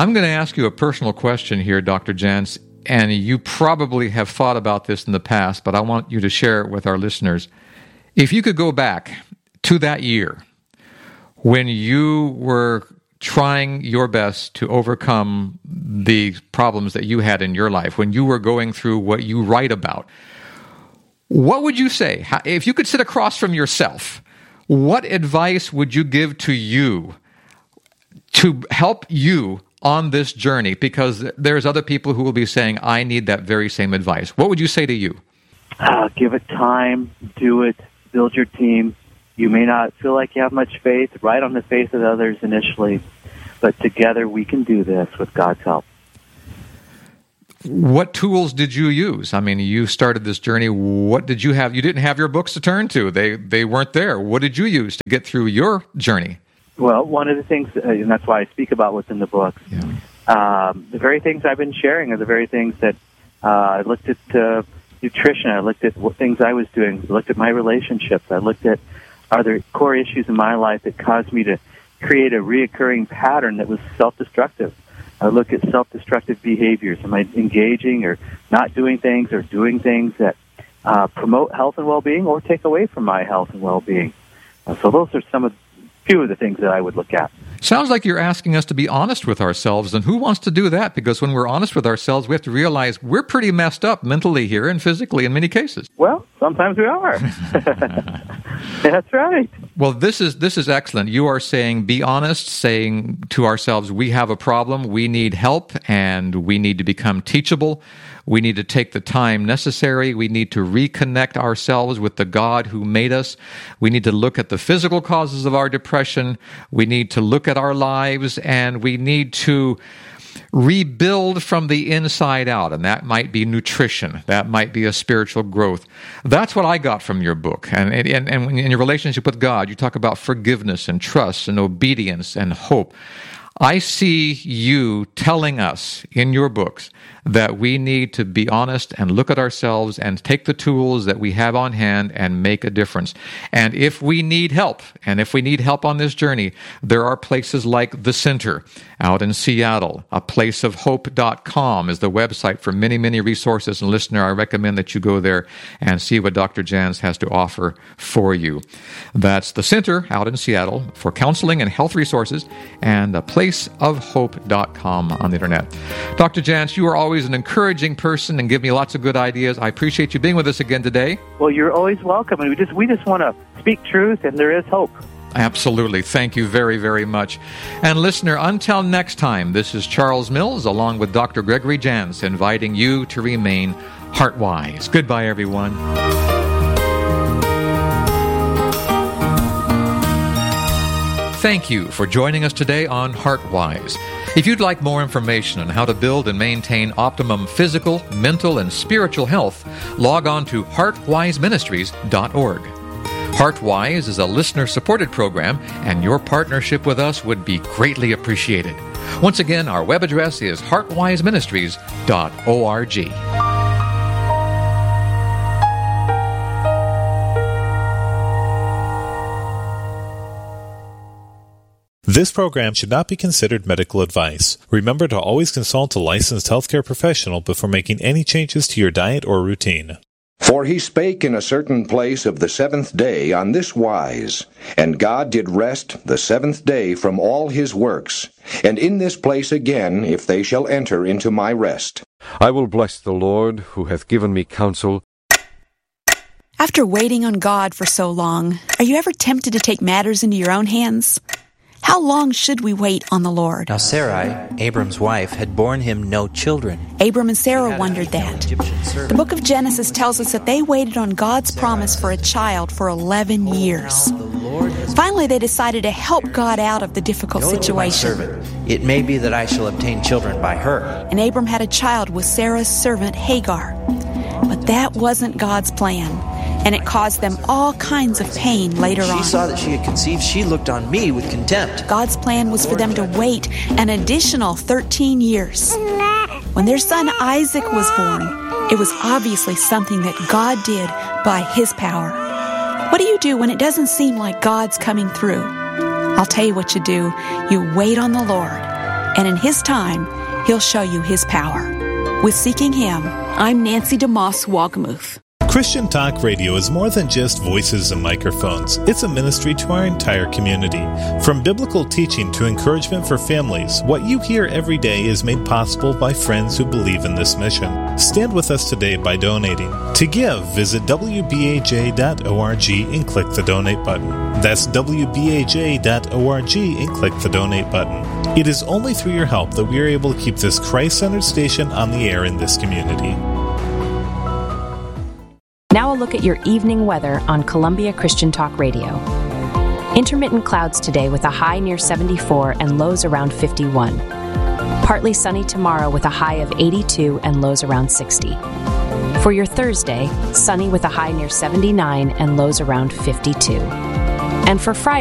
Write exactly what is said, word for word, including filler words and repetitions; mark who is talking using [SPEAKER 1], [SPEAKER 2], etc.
[SPEAKER 1] I'm going to ask you a personal question here, Doctor Jantz, and you probably have thought about this in the past, but I want you to share it with our listeners. If you could go back to that year when you were trying your best to overcome the problems that you had in your life, when you were going through what you write about, what would you say? If you could sit across from yourself, what advice would you give to you to help you on this journey? Because there's other people who will be saying, I need that very same advice. What would you say to you?
[SPEAKER 2] Uh, give it time, do it, build your team. You may not feel like you have much faith, right on the faith of others initially, but together we can do this with God's help.
[SPEAKER 1] What tools did you use? I mean, you started this journey. What did you have? You didn't have your books to turn to. They they weren't there. What did you use to get through your journey?
[SPEAKER 2] Well, one of the things, uh, and that's why I speak about what's in the books, yeah. um, the very things I've been sharing are the very things that uh, I looked at uh, nutrition. I looked at what things I was doing. I looked at my relationships. I looked at, are there core issues in my life that caused me to create a reoccurring pattern that was self-destructive? I look at self-destructive behaviors. Am I engaging or not doing things or doing things that uh, promote health and well-being or take away from my health and well-being? Uh, so those are some of few of the things that I would look at.
[SPEAKER 1] Sounds like you're asking us to be honest with ourselves, and who wants to do that? Because when we're honest with ourselves, we have to realize we're pretty messed up mentally here and physically in many cases.
[SPEAKER 2] Well, sometimes we are. That's right.
[SPEAKER 1] Well, this is this is excellent. You are saying be honest, saying to ourselves, we have a problem, we need help, and we need to become teachable. We need to take the time necessary. We need to reconnect ourselves with the God who made us. We need to look at the physical causes of our depression. We need to look at our lives, and we need to rebuild from the inside out, and that might be nutrition. That might be a spiritual growth. That's what I got from your book. And, and, and in your relationship with God, you talk about forgiveness and trust and obedience and hope. I see you telling us in your books that we need to be honest and look at ourselves and take the tools that we have on hand and make a difference. And if we need help, and if we need help on this journey, there are places like The Center out in Seattle. A place of hope dot com is the website for many, many resources. And listener, I recommend that you go there and see what Doctor Jantz has to offer for you. That's The Center out in Seattle for counseling and health resources, and a place of hope dot com on the internet. Doctor Jantz, you are always an encouraging person and give me lots of good ideas. I appreciate you being with us again today.
[SPEAKER 2] Well, you're always welcome, and we just we just want to speak truth, and there is hope.
[SPEAKER 1] Absolutely. Thank you very, very much. And listener, until next time, this is Charles Mills along with Doctor Gregory Jantz inviting you to remain heart-wise. Goodbye, everyone. Thank you for joining us today on HeartWise. If you'd like more information on how to build and maintain optimum physical, mental, and spiritual health, log on to heart wise ministries dot org. HeartWise is a listener-supported program, and your partnership with us would be greatly appreciated. Once again, our web address is heart wise ministries dot org.
[SPEAKER 3] This program should not be considered medical advice. Remember to always consult a licensed healthcare professional before making any changes to your diet or routine.
[SPEAKER 4] For he spake in a certain place of the seventh day on this wise, and God did rest the seventh day from all his works, and in this place again, if they shall enter into my rest.
[SPEAKER 5] I will bless the Lord, who hath given me counsel.
[SPEAKER 6] After waiting on God for so long, are you ever tempted to take matters into your own hands? How long should we wait on the Lord?
[SPEAKER 7] Now Sarai, Abram's wife, had borne him no children.
[SPEAKER 6] Abram and Sarah wondered that. The book of Genesis tells us that they waited on God's promise for a child for eleven years. Finally, they decided to help God out of the difficult situation.
[SPEAKER 7] It may be that I shall obtain children by her.
[SPEAKER 6] And Abram had a child with Sarah's servant Hagar. But that wasn't God's plan, and it caused them all kinds of pain later on.
[SPEAKER 7] She saw that she had conceived. She looked on me with contempt.
[SPEAKER 6] God's plan was for them to wait an additional thirteen years. When their son Isaac was born, it was obviously something that God did by his power. What do you do when it doesn't seem like God's coming through? I'll tell you what you do. You wait on the Lord. And in His time, He'll show you His power. With Seeking Him, I'm Nancy DeMoss Wogmuth.
[SPEAKER 3] Christian Talk Radio is more than just voices and microphones. It's a ministry to our entire community. From biblical teaching to encouragement for families, what you hear every day is made possible by friends who believe in this mission. Stand with us today by donating. To give, visit w b a j dot org and click the donate button. That's w b a j dot org and click the donate button. It is only through your help that we are able to keep this Christ-centered station on the air in this community.
[SPEAKER 8] Now a look at your evening weather on Columbia Christian Talk Radio. Intermittent clouds today with a high near seventy-four and lows around fifty-one. Partly sunny tomorrow with a high of eighty-two and lows around sixty. For your Thursday, sunny with a high near seventy-nine and lows around fifty-two. And for Friday,